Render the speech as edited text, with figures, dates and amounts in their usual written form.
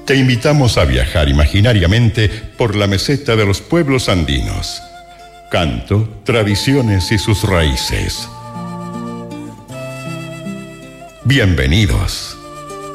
te invitamos a viajar imaginariamente por la meseta de los pueblos andinos. Canto, tradiciones y sus raíces. Bienvenidos.